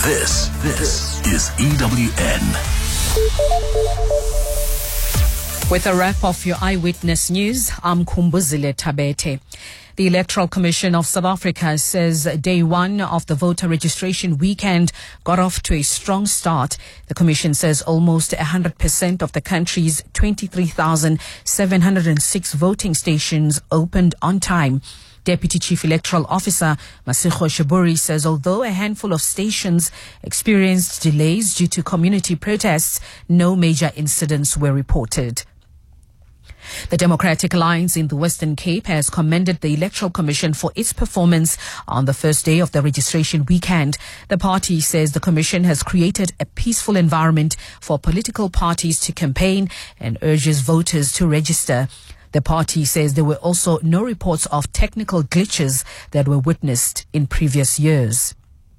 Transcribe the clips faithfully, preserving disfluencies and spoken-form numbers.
This, this is E W N. With a wrap of your Eyewitness News, I'm Kumbuzile Tabete. The Electoral Commission of South Africa says day one of the voter registration weekend got off to a strong start. The Commission says almost one hundred percent of the country's twenty-three thousand seven hundred six voting stations opened on time. Deputy Chief Electoral Officer Masego Shiburi says although a handful of stations experienced delays due to community protests, no major incidents were reported. The Democratic Alliance in the Western Cape has commended the Electoral Commission for its performance on the first day of the registration weekend. The party says the Commission has created a peaceful environment for political parties to campaign and urges voters to register. The party says there were also no reports of technical glitches that were witnessed in previous years.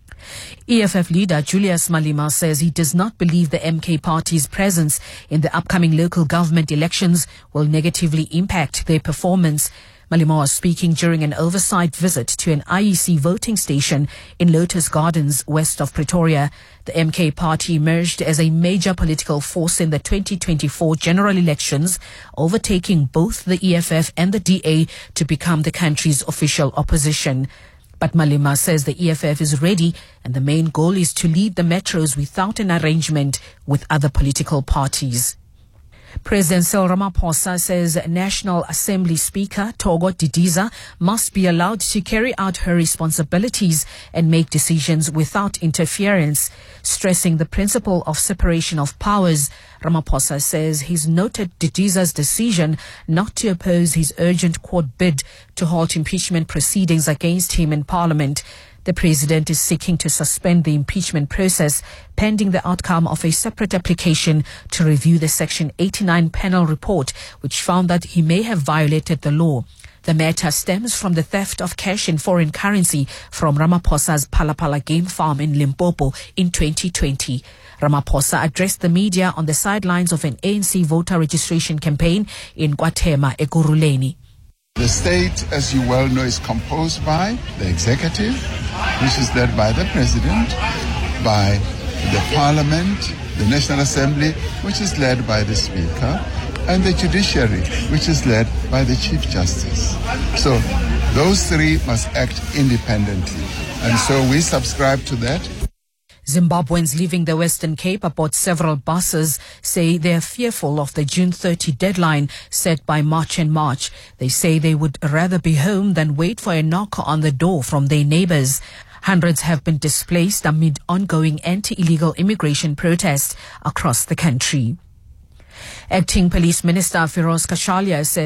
E F F leader Julius Malema says he does not believe the M K party's presence in the upcoming local government elections will negatively impact their performance. Malema was speaking during an oversight visit to an I E C voting station in Lotus Gardens, west of Pretoria. The M K party emerged as a major political force in the twenty twenty-four general elections, overtaking both the E F F and the D A to become the country's official opposition. But Malema says the E F F is ready and the main goal is to lead the metros without an arrangement with other political parties. President Cyril Ramaphosa says National Assembly Speaker Thogo Didiza must be allowed to carry out her responsibilities and make decisions without interference. Stressing the principle of separation of powers, Ramaphosa says he's noted Didiza's decision not to oppose his urgent court bid to halt impeachment proceedings against him in Parliament. The president is seeking to suspend the impeachment process pending the outcome of a separate application to review the Section eighty-nine panel report, which found that he may have violated the law. The matter stems from the theft of cash in foreign currency from Ramaphosa's Palapala game farm in Limpopo in twenty twenty. Ramaphosa addressed the media on the sidelines of an A N C voter registration campaign in KwaThema, Ekurhuleni. The state, as you well know, is composed by the executive, which is led by the president, by the parliament, the National Assembly, which is led by the speaker, and the judiciary, which is led by the Chief Justice. So those three must act independently. And so we subscribe to that. Zimbabweans leaving the Western Cape aboard several buses say they are fearful of the June thirtieth deadline set by March and March. They say they would rather be home than wait for a knock on the door from their neighbors. Hundreds have been displaced amid ongoing anti-illegal immigration protests across the country. Acting Police Minister Firoz Kashalia said